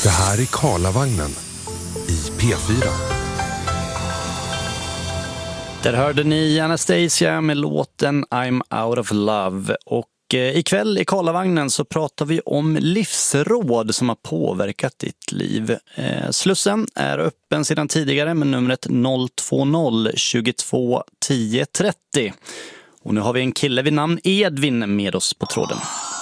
Det här är Karlavagnen i P4. Där hörde ni Anastasia med låten I'm Out of Love. Och ikväll i Karlavagnen så pratar vi om livsråd som har påverkat ditt liv. Slussen är öppen sedan tidigare med numret 020 22 10 30. Och nu har vi en kille vid namn Edvin med oss på tråden.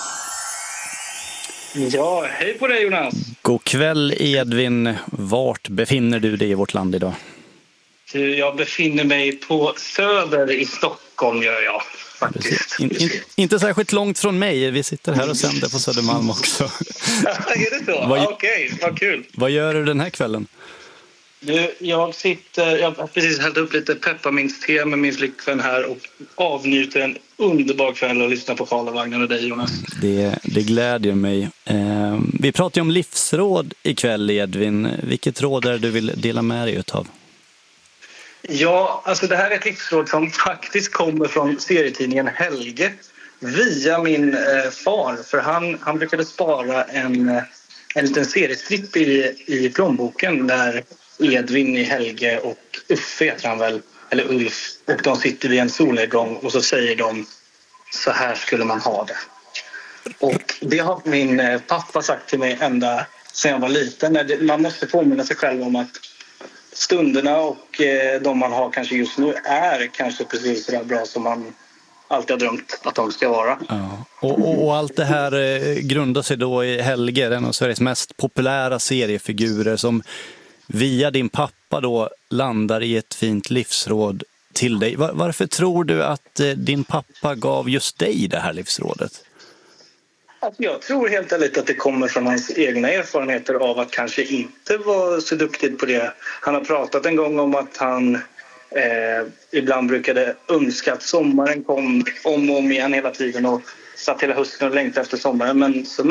Ja, hej på dig Jonas. God kväll Edvin. Vart befinner du dig i vårt land idag? Jag befinner mig på Söder i Stockholm gör jag faktiskt. Inte särskilt långt från mig. Vi sitter här och sänder på Södermalm också. Är det så? Okej, vad kul. Vad gör du den här kvällen? Jag har precis hällt upp lite pepparmintste med min flickvän här och avnjuter en underbar kväll och lyssnar på Karlavagnen och dig Jonas. Det glädjer mig. Vi pratar ju om livsråd ikväll Edvin. Vilket råd är det du vill dela med dig utav? Ja, alltså det här är ett livsråd som faktiskt kommer från serietidningen Helge via min far. För han brukade spara en liten seriestripp i plånboken där Edvin i Helge och Uffe heter han väl, eller Ulf. Och de sitter vid en solnedgång och så säger de så här skulle man ha det. Och det har min pappa sagt till mig ända sedan jag var liten. Man måste påminna sig själv om att stunderna och de man har kanske just nu är kanske precis så bra som man alltid har drömt att de ska vara. Ja. Och allt det här grundar sig då i Helge, en av Sveriges mest populära seriefigurer som via din pappa då landar i ett fint livsråd till dig. Varför tror du att din pappa gav just dig det här livsrådet? Alltså jag tror helt ärligt att det kommer från hans egna erfarenheter av att kanske inte vara så duktig på det. Han har pratat en gång om att han ibland brukade önska att sommaren kom om och om igen hela tiden och satt hela hösten och längtade efter sommaren. Men så